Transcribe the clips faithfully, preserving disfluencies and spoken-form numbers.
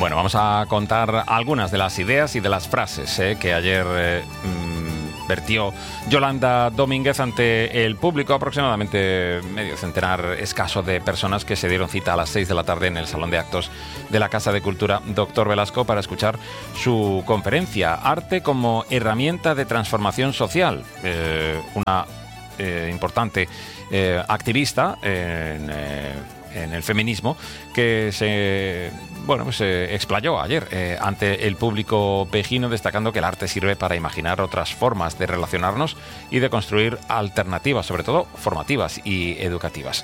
Bueno, vamos a contar algunas de las ideas y de las frases eh, que ayer eh, mmm, vertió Yolanda Domínguez ante el público, aproximadamente medio centenar escaso de personas que se dieron cita a las seis de la tarde en el Salón de Actos de la Casa de Cultura Doctor Velasco para escuchar su conferencia Arte como herramienta de transformación social. Eh, una eh, importante eh, activista en... Eh, en el feminismo, que se bueno pues se explayó ayer eh, ante el público pejino, destacando que el arte sirve para imaginar otras formas de relacionarnos y de construir alternativas, sobre todo formativas y educativas.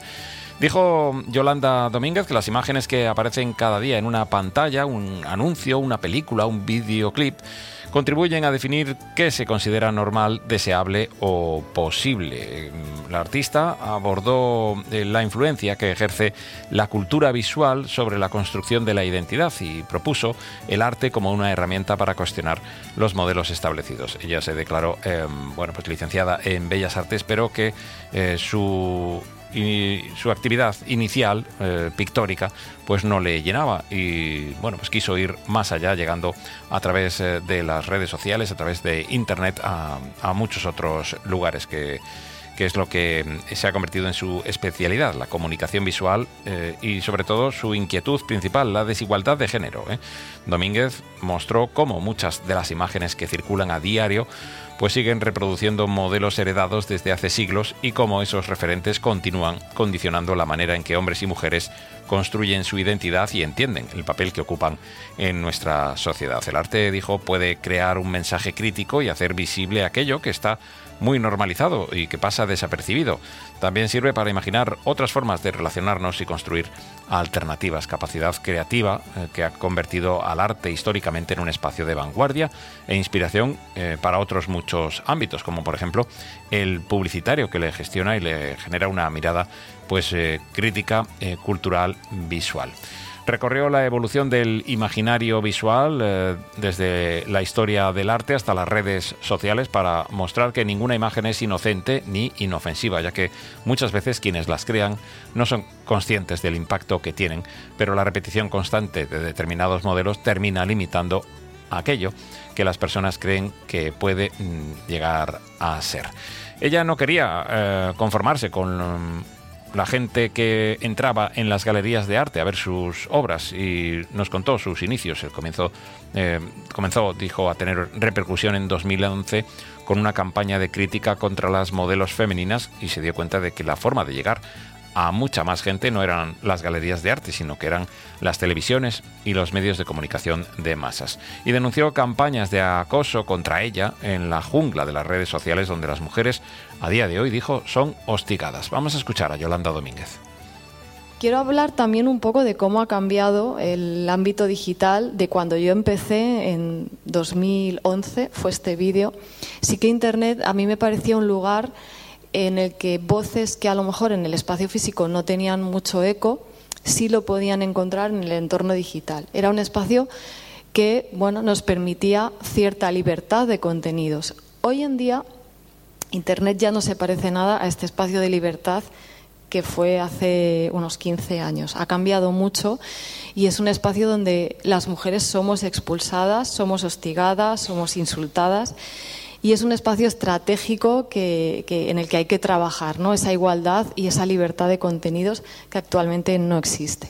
Dijo Yolanda Domínguez que las imágenes que aparecen cada día en una pantalla, un anuncio, una película, un videoclip, contribuyen a definir qué se considera normal, deseable o posible. La artista abordó la influencia que ejerce la cultura visual sobre la construcción de la identidad y propuso el arte como una herramienta para cuestionar los modelos establecidos. Ella se declaró eh, bueno, pues licenciada en Bellas Artes, pero que eh, su... y su actividad inicial eh, pictórica pues no le llenaba y bueno pues quiso ir más allá, llegando a través eh, de las redes sociales, a través de internet a, a muchos otros lugares, que, que es lo que se ha convertido en su especialidad, la comunicación visual eh, y sobre todo su inquietud principal, la desigualdad de género. ¿eh? Domínguez mostró cómo muchas de las imágenes que circulan a diario pues siguen reproduciendo modelos heredados desde hace siglos y cómo esos referentes continúan condicionando la manera en que hombres y mujeres construyen su identidad y entienden el papel que ocupan en nuestra sociedad. El arte, dijo, puede crear un mensaje crítico y hacer visible aquello que está muy normalizado y que pasa desapercibido. También sirve para imaginar otras formas de relacionarnos y construir alternativas, capacidad creativa eh, que ha convertido al arte históricamente en un espacio de vanguardia e inspiración eh, para otros muchos ámbitos, como por ejemplo el publicitario, que le gestiona y le genera una mirada pues eh, crítica, eh, cultural, visual. Recorrió la evolución del imaginario visual eh, desde la historia del arte hasta las redes sociales para mostrar que ninguna imagen es inocente ni inofensiva, ya que muchas veces quienes las crean no son conscientes del impacto que tienen, pero la repetición constante de determinados modelos termina limitando aquello que las personas creen que puede mm, llegar a ser. Ella no quería eh, conformarse con... Um, la gente que entraba en las galerías de arte a ver sus obras y nos contó sus inicios. Él comenzó, eh, comenzó, dijo, a tener repercusión en dos mil once con una campaña de crítica contra las modelos femeninas y se dio cuenta de que la forma de llegar a mucha más gente no eran las galerías de arte, sino que eran las televisiones y los medios de comunicación de masas. Y denunció campañas de acoso contra ella en la jungla de las redes sociales, donde las mujeres, a día de hoy, dijo, son hostigadas. Vamos a escuchar a Yolanda Domínguez. Quiero hablar también un poco de cómo ha cambiado el ámbito digital de cuando yo empecé en dos mil once, fue este vídeo. Sí que Internet a mí me parecía un lugar en el que voces que a lo mejor en el espacio físico no tenían mucho eco, sí lo podían encontrar en el entorno digital. Era un espacio que, bueno, nos permitía cierta libertad de contenidos. Hoy en día, Internet ya no se parece nada a este espacio de libertad que fue hace unos quince años. Ha cambiado mucho y es un espacio donde las mujeres somos expulsadas, somos hostigadas, somos insultadas. Y es un espacio estratégico que, que, en el que hay que trabajar, ¿no? Esa igualdad y esa libertad de contenidos que actualmente no existe.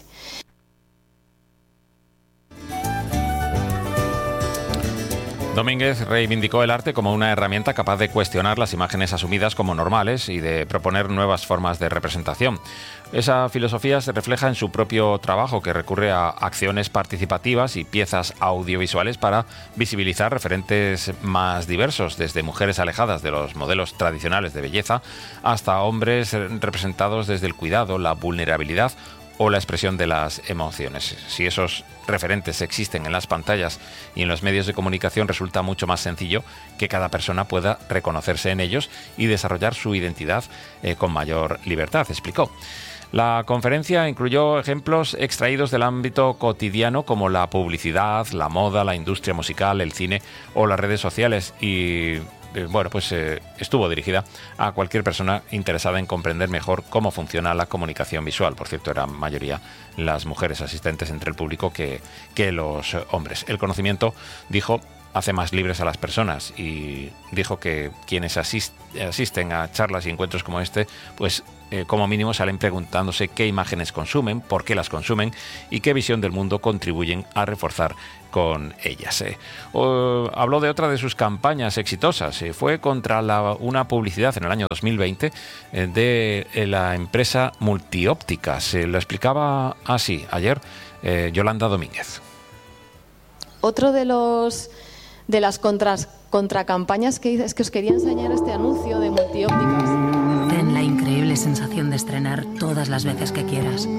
Domínguez reivindicó el arte como una herramienta capaz de cuestionar las imágenes asumidas como normales y de proponer nuevas formas de representación. Esa filosofía se refleja en su propio trabajo, que recurre a acciones participativas y piezas audiovisuales para visibilizar referentes más diversos, desde mujeres alejadas de los modelos tradicionales de belleza hasta hombres representados desde el cuidado, la vulnerabilidad o la expresión de las emociones. Si esos referentes existen en las pantallas y en los medios de comunicación, resulta mucho más sencillo que cada persona pueda reconocerse en ellos y desarrollar su identidad eh, con mayor libertad, explicó. La conferencia incluyó ejemplos extraídos del ámbito cotidiano como la publicidad, la moda, la industria musical, el cine o las redes sociales y eh, bueno, pues eh, estuvo dirigida a cualquier persona interesada en comprender mejor cómo funciona la comunicación visual. Por cierto, eran mayoría las mujeres asistentes entre el público que, que los hombres. El conocimiento, dijo, hace más libres a las personas, y dijo que quienes asist, asisten a charlas y encuentros como este, pues eh, como mínimo salen preguntándose qué imágenes consumen, por qué las consumen y qué visión del mundo contribuyen a reforzar con ellas. Eh. O, habló de otra de sus campañas exitosas. Eh, fue contra la, una publicidad en el año dos mil veinte eh, de eh, la empresa Multiópticas. Eh, lo explicaba así ayer eh, Yolanda Domínguez. Otro de los de las contras, contracampañas que hice es que os quería enseñar este anuncio de Multiópticas. Ten la increíble sensación de estrenar todas las veces que quieras.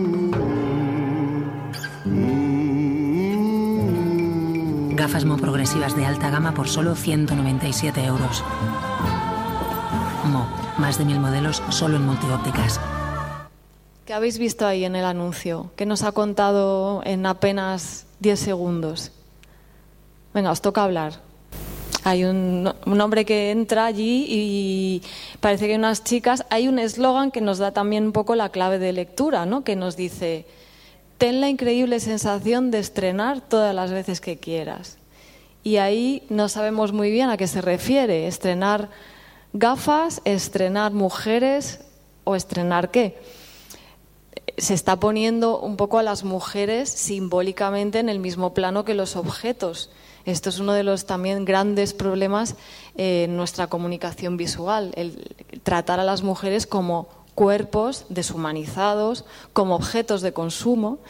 Gafas Mo progresivas de alta gama por solo ciento noventa y siete euros. Mo, más de mil modelos solo en Multiópticas. ¿Qué habéis visto ahí en el anuncio? ¿Qué nos ha contado en apenas diez segundos? Venga, os toca hablar. Hay un, un hombre que entra allí y parece que hay unas chicas. Hay un eslogan que nos da también un poco la clave de lectura, ¿no? Que nos dice: ten la increíble sensación de estrenar todas las veces que quieras. Y ahí no sabemos muy bien a qué se refiere. Estrenar gafas, estrenar mujeres o estrenar qué. Se está poniendo un poco a las mujeres simbólicamente en el mismo plano que los objetos. Esto es uno de los también grandes problemas eh, en nuestra comunicación visual, el tratar a las mujeres como cuerpos deshumanizados, como objetos de consumo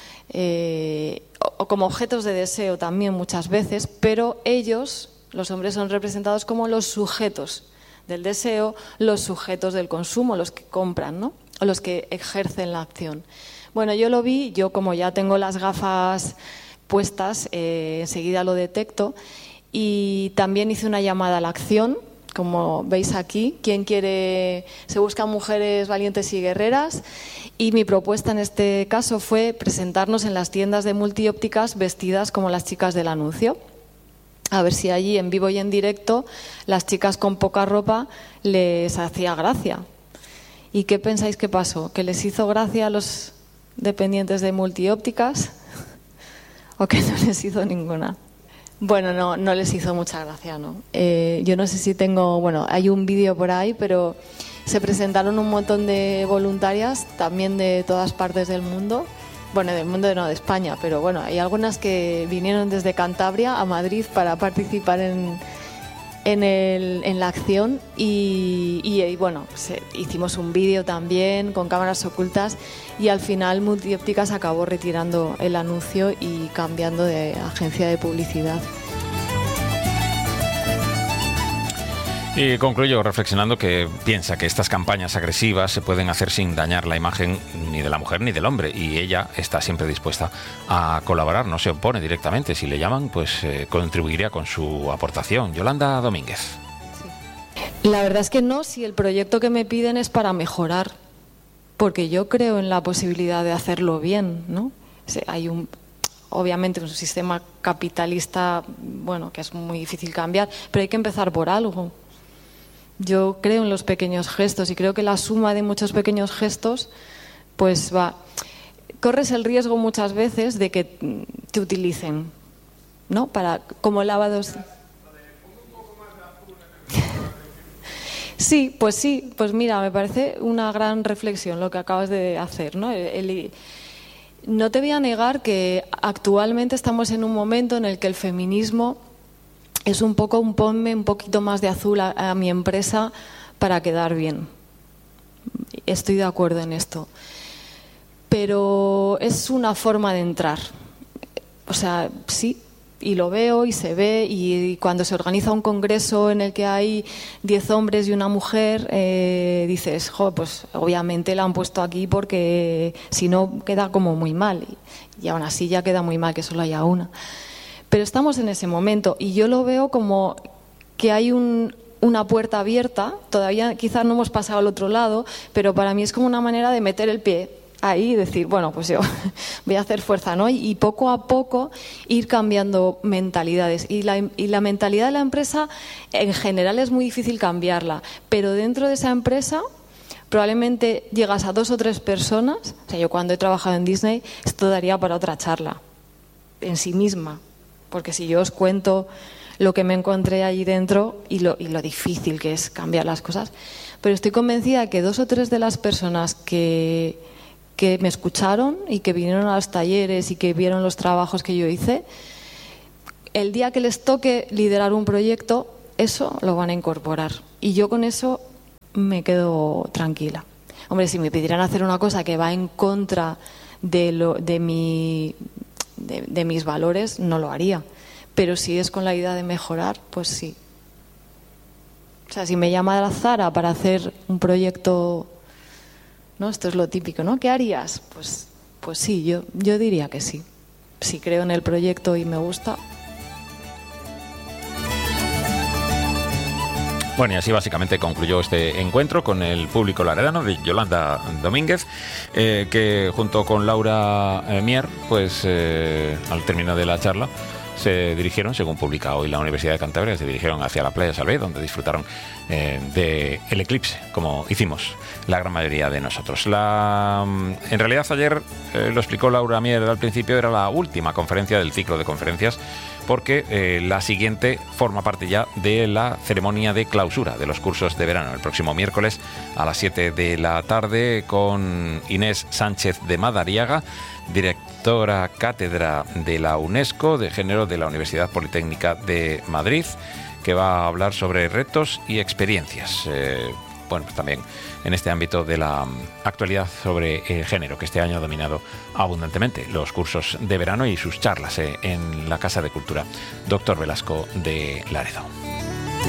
eh, o, o como objetos de deseo también muchas veces, pero ellos, los hombres, son representados como los sujetos del deseo, los sujetos del consumo, los que compran, ¿no? O los que ejercen la acción. Bueno, yo lo vi, yo como ya tengo las gafas puestas, eh, enseguida lo detecto, y también hice una llamada a la acción, como veis aquí. ¿Quién quiere? Se buscan mujeres valientes y guerreras, y mi propuesta en este caso fue presentarnos en las tiendas de Multiópticas vestidas como las chicas del anuncio. A ver si allí en vivo y en directo las chicas con poca ropa les hacía gracia. ¿Y qué pensáis que pasó? ¿Que les hizo gracia a los dependientes de Multiópticas o que no les hizo ninguna? Bueno, no, no les hizo mucha gracia, ¿no? Eh, yo no sé si tengo... Bueno, hay un vídeo por ahí, pero se presentaron un montón de voluntarias, también de todas partes del mundo. Bueno, del mundo no, de España, pero bueno, hay algunas que vinieron desde Cantabria a Madrid para participar en... En, el, en la acción y, y, y bueno, se, hicimos un vídeo también con cámaras ocultas y al final Multiópticas acabó retirando el anuncio y cambiando de agencia de publicidad. Y concluyo reflexionando que piensa que estas campañas agresivas se pueden hacer sin dañar la imagen ni de la mujer ni del hombre, y ella está siempre dispuesta a colaborar, no se opone directamente. Si le llaman, pues eh, contribuiría con su aportación. Yolanda Domínguez. Sí. La verdad es que no, si el proyecto que me piden es para mejorar, porque yo creo en la posibilidad de hacerlo bien, ¿no? O sea, hay un... Obviamente un sistema capitalista, bueno, que es muy difícil cambiar, pero hay que empezar por algo. Yo creo en los pequeños gestos y creo que la suma de muchos pequeños gestos, pues va. Corres el riesgo muchas veces de que te utilicen, ¿no? Para como lavados. Sí, pues sí, pues mira, me parece una gran reflexión lo que acabas de hacer, ¿no? El, el, no te voy a negar que actualmente estamos en un momento en el que el feminismo es un poco un ponme un poquito más de azul a, a mi empresa para quedar bien. Estoy de acuerdo en esto. Pero es una forma de entrar. O sea, sí, y lo veo y se ve, y, y cuando se organiza un congreso en el que hay diez hombres y una mujer, eh, dices, jo, pues obviamente la han puesto aquí porque si no queda como muy mal. Y, y aún así ya queda muy mal que solo haya una. Pero estamos en ese momento y yo lo veo como que hay un, una puerta abierta. Todavía quizás no hemos pasado al otro lado, pero para mí es como una manera de meter el pie ahí y decir, bueno, pues yo voy a hacer fuerza, ¿no? Y, y poco a poco ir cambiando mentalidades. Y la, y la mentalidad de la empresa en general es muy difícil cambiarla, pero dentro de esa empresa probablemente llegas a dos o tres personas. O sea, yo cuando he trabajado en Disney, esto daría para otra charla en sí misma, porque si yo os cuento lo que me encontré allí dentro y lo, y lo difícil que es cambiar las cosas, pero estoy convencida que dos o tres de las personas que, que me escucharon y que vinieron a los talleres y que vieron los trabajos que yo hice, el día que les toque liderar un proyecto, eso lo van a incorporar. Y yo con eso me quedo tranquila. Hombre, si me pidieran hacer una cosa que va en contra de, lo, de, mi, de, de mis valores, no lo haría. Pero si es con la idea de mejorar, pues sí. O sea, si me llama la Zara para hacer un proyecto, ¿no? Esto es lo típico, ¿no? ¿Qué harías? Pues, pues sí, yo, yo diría que sí. Si creo en el proyecto y me gusta. Bueno, y así básicamente concluyó este encuentro con el público laredano de Yolanda Domínguez, eh, que junto con Laura eh, Mier, pues eh, al término de la charla, se dirigieron, según publica hoy la Universidad de Cantabria, se dirigieron hacia la playa Salvé, donde disfrutaron eh, del eclipse, como hicimos la gran mayoría de nosotros. La, en realidad ayer, eh, lo explicó Laura Mier al principio, era la última conferencia del ciclo de conferencias, porque eh, la siguiente forma parte ya de la ceremonia de clausura de los cursos de verano, el próximo miércoles a las siete de la tarde, con Inés Sánchez de Madariaga, directora cátedra de la UNESCO de Género de la Universidad Politécnica de Madrid, que va a hablar sobre retos y experiencias. Eh, bueno, pues también en este ámbito de la actualidad sobre el género, que este año ha dominado abundantemente los cursos de verano y sus charlas eh, en la Casa de Cultura Doctor Velasco de Laredo.